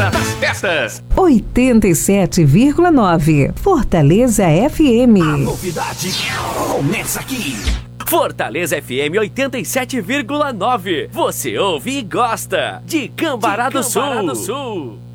Festa das Festas. 87,9. Fortaleza FM. A novidade começa aqui. Fortaleza FM 87,9. Você ouve e gosta de Cambará do Sul.